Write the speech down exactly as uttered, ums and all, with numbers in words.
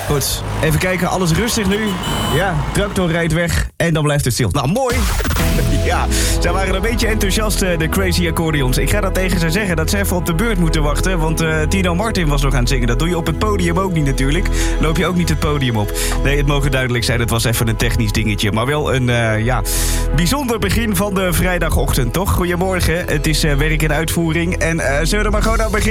Goed, even kijken. Alles rustig nu. Ja, tractor rijdt weg en dan blijft het stil. Nou, mooi. Ja, zij waren een beetje enthousiast, de Crazy Accordions. Ik ga dat tegen ze zeggen, dat ze even op de beurt moeten wachten. Want uh, Tino Martin was nog aan het zingen. Dat doe je op het podium ook niet natuurlijk. Dan loop je ook niet het podium op. Nee, het mogen duidelijk zijn, het was even een technisch dingetje. Maar wel een, uh, ja, bijzonder begin van de vrijdagochtend, toch? Goedemorgen, het is uh, werk in uitvoering. En uh, zullen we er maar gewoon aan beginnen?